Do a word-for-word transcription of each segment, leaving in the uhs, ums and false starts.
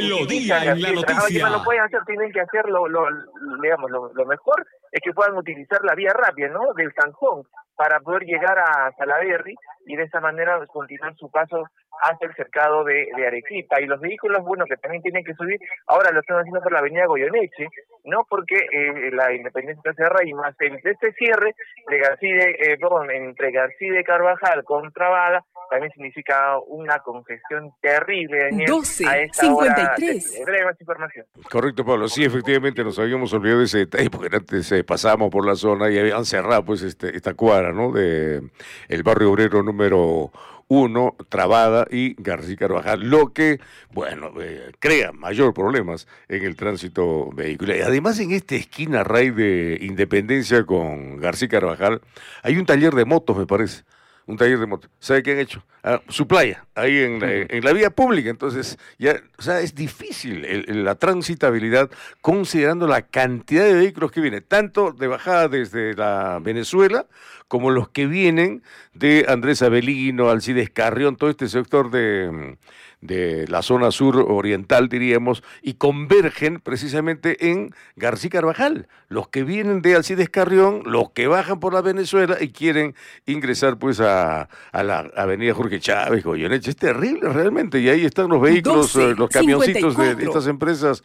Melodía en la noticia. No lo pueden hacer, tienen que hacer lo, lo, digamos, lo, lo mejor es que puedan utilizar la vía rápida, ¿no? Del Zanjón, para poder llegar a Salaberry y de esa manera continuar su paso hacia el cercado de, de Arequipa. Y los vehículos, bueno, que también tienen que subir, ahora lo están haciendo por la avenida Goyeneche, ¿no? Porque eh, la Independencia se cerra y más el, este cierre de García, eh, perdón, entre García de Carvajal con Trabada, también significa una congestión terrible, Daniel, doce a esta cincuenta y tres. hora. Breve más información. Correcto, Pablo. Sí, efectivamente nos habíamos olvidado de ese detalle porque antes eh, pasamos por la zona y habían cerrado pues este, esta cuadra, ¿no? De el barrio obrero número uno, Trabada y García Carvajal, lo que, bueno, eh, crea mayor problemas en el tránsito vehicular. Y además en esta esquina raíz de Independencia con García Carvajal hay un taller de motos, me parece. Un taller de motos. ¿Sabe qué han hecho? Ah, su playa, ahí en la, en la vía pública. Entonces, ya, o sea, es difícil el, el, la transitabilidad considerando la cantidad de vehículos que vienen, tanto de bajada desde la Venezuela, como los que vienen de Andrés Avelino, Alcides Carrión, todo este sector de, de la zona sur oriental, diríamos, y convergen precisamente en García Carvajal. Los que vienen de Alcides Carrión, los que bajan por la Venezuela y quieren ingresar pues a, a la avenida Jorge Chávez, Goyeneche. Es terrible realmente, y ahí están los vehículos, doce, los camioncitos de, de estas empresas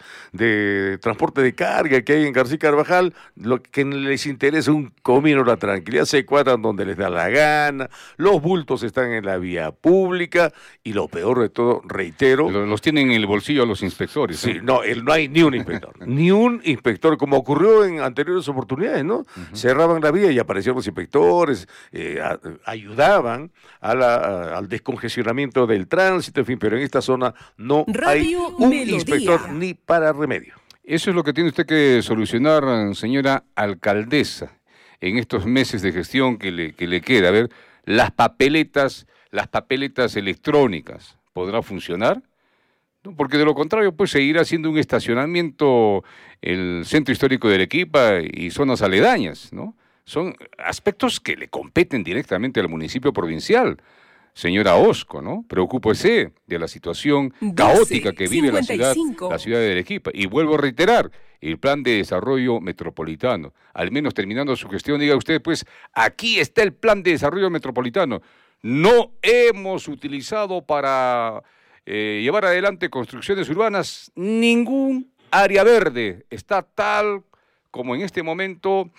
de transporte de carga que hay en García Carvajal, lo que les interesa un comino la tranquilidad, se cuadran donde les da la gana, los bultos están en la vía pública, y lo peor de todo, reitero... Los, los tienen en el bolsillo los inspectores. Sí, ¿eh? no, el, no hay ni un inspector, ni un inspector, como ocurrió en anteriores oportunidades, ¿no? Uh-huh. Cerraban la vía y aparecían los inspectores, eh, a, ayudaban a la, a, al descongestionamiento del tránsito, en fin, pero en esta zona no Radio hay un Melodía. Inspector ni para remedio. Eso es lo que tiene usted que solucionar, señora alcaldesa, en estos meses de gestión que le, que le queda. A ver, las papeletas, las papeletas electrónicas, ¿podrá funcionar? No, porque de lo contrario, pues seguirá siendo un estacionamiento el centro histórico de Arequipa y zonas aledañas, ¿no? Son aspectos que le competen directamente al municipio provincial. Señora Osco, ¿no? Preocúpese de la situación caótica que vive la ciudad, la ciudad de Arequipa. Y vuelvo a reiterar, el plan de desarrollo metropolitano. Al menos terminando su gestión, diga usted, pues, aquí está el plan de desarrollo metropolitano. No hemos utilizado para eh, llevar adelante construcciones urbanas ningún área verde. Está tal como en este momento,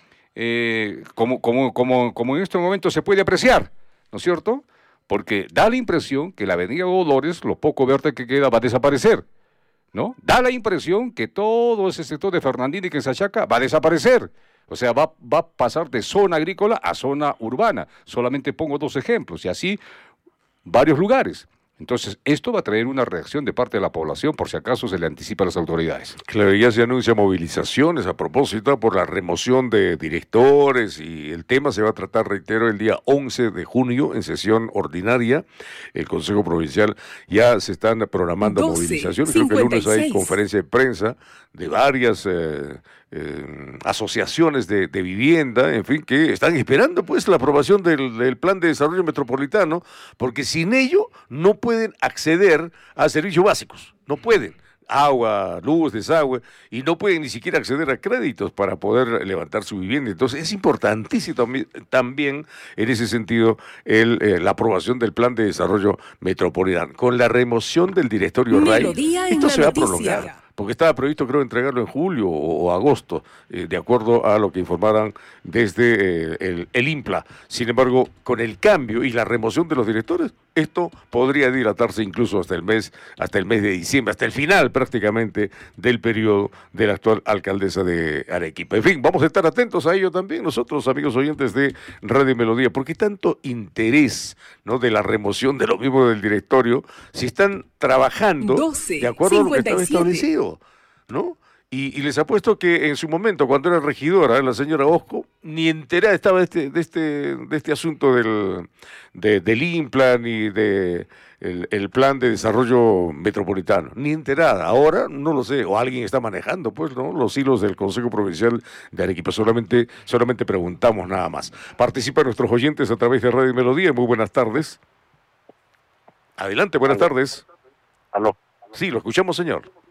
eh, como, como, como, como en este momento se puede apreciar, ¿no es cierto? Porque da la impresión que la avenida Dolores, lo poco verde que queda, va a desaparecer, ¿no? Da la impresión que todo ese sector de Fernandina y Quensachaca va a desaparecer. O sea, va, va a pasar de zona agrícola a zona urbana. Solamente pongo dos ejemplos, y así varios lugares. Entonces, esto va a traer una reacción de parte de la población, por si acaso se le anticipa a las autoridades. Claro, ya se anuncia movilizaciones a propósito por la remoción de directores, y el tema se va a tratar, reitero, el día once de junio en sesión ordinaria. El Consejo Provincial ya se están programando doce, movilizaciones. Creo que el lunes hay conferencia de prensa de varias eh, eh, asociaciones de, de vivienda, en fin, que están esperando pues la aprobación del, del Plan de Desarrollo Metropolitano, porque sin ello no pueden acceder a servicios básicos, no pueden. Agua, luz, desagüe, y no pueden ni siquiera acceder a créditos para poder levantar su vivienda. Entonces es importantísimo también en ese sentido el, eh, la aprobación del Plan de Desarrollo Metropolitano. Con la remoción del directorio R A I, esto se va a prolongar, porque estaba previsto, creo, entregarlo en julio o, o agosto, eh, de acuerdo a lo que informaran desde eh, el, el INPLA. Sin embargo, con el cambio y la remoción de los directores, esto podría dilatarse incluso hasta el mes, hasta el mes de diciembre, hasta el final prácticamente del periodo de la actual alcaldesa de Arequipa. En fin, vamos a estar atentos a ello también nosotros, amigos oyentes de Radio Melodía, porque tanto interés, ¿no?, de la remoción de lo mismo del directorio, si están trabajando doce, de acuerdo a lo que estaba establecido, ¿no? Y, y les apuesto que en su momento, cuando era regidora, la señora Osco, ni enterada estaba de este, de este, de este asunto del, de, del INPLA ni de el, el plan de desarrollo metropolitano, ni enterada. Ahora no lo sé, o alguien está manejando, pues, ¿no?, los hilos del Consejo Provincial de Arequipa. Solamente, solamente preguntamos nada más. Participan nuestros oyentes a través de Radio Melodía. Muy buenas tardes. Adelante, buenas Aló. tardes. Aló. Sí, lo escuchamos, señor.